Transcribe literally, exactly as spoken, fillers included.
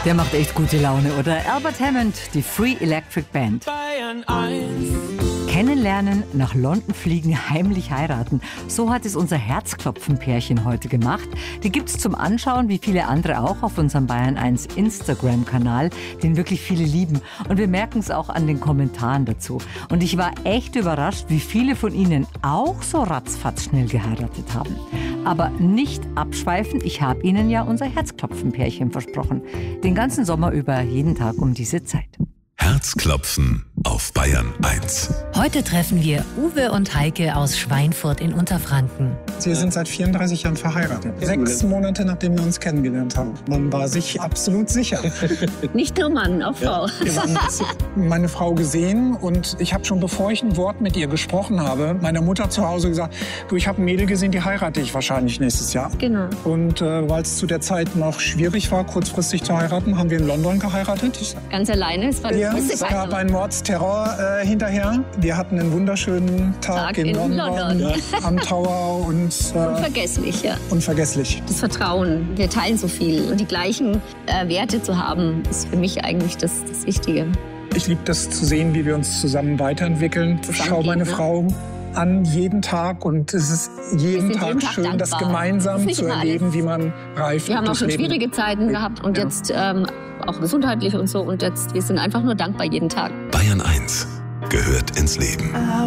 Der macht echt gute Laune, oder? Albert Hammond, die Free Electric Band. Bayern eins. Kennenlernen, nach London fliegen, heimlich heiraten. So hat es unser Herzklopfen-Pärchen heute gemacht. Die gibt's zum Anschauen, wie viele andere auch, auf unserem Bayern eins Instagram-Kanal, den wirklich viele lieben. Und wir merken es auch an den Kommentaren dazu. Und ich war echt überrascht, wie viele von Ihnen auch so ratzfatz schnell geheiratet haben. Aber nicht abschweifen, ich habe Ihnen ja unser Herzklopfen-Pärchen versprochen. Den ganzen Sommer über, jeden Tag um diese Zeit. Herzklopfen auf Bayern eins. Heute treffen wir Uwe und Heike aus Schweinfurt in Unterfranken. Wir sind seit vierunddreißig Jahren verheiratet. Sechs Monate, nachdem wir uns kennengelernt haben. Man war sich absolut sicher. Nicht nur Mann, auch Frau. Wir haben meine Frau gesehen und ich habe schon, bevor ich ein Wort mit ihr gesprochen habe, meiner Mutter zu Hause gesagt, du, ich habe ein Mädel gesehen, die heirate ich wahrscheinlich nächstes Jahr. Genau. Und äh, weil es zu der Zeit noch schwierig war, kurzfristig zu heiraten, haben wir in London geheiratet. Ganz alleine. Es war Ja, das es gab einen Mordsterror äh, hinterher. Wir hatten einen wunderschönen Tag, Tag in, in London, London. am Tower und äh, unvergesslich, ja. unvergesslich. Das Vertrauen, wir teilen so viel. Und die gleichen äh, Werte zu haben, ist für mich eigentlich das, das Wichtige. Ich liebe das zu sehen, wie wir uns zusammen weiterentwickeln. Ich schaue meine ne? Frau an jeden Tag und es ist jeden sind Tag jeden Tag schön, dankbar. das Das gemeinsam ist nicht zu immer erleben, alles. wie man reift. Wir haben auch durchs schon Leben. schwierige Zeiten gehabt und Ja. jetzt ähm, auch gesundheitlich und so. Und jetzt, wir sind einfach nur dankbar jeden Tag. Bayern eins gehört ins Leben.